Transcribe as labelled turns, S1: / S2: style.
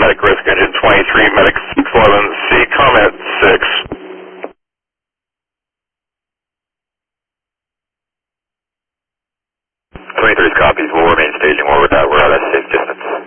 S1: medic risk engine 23, medic 611, C, comment 6. 23's copies, we'll remain staging where we're at a safe distance.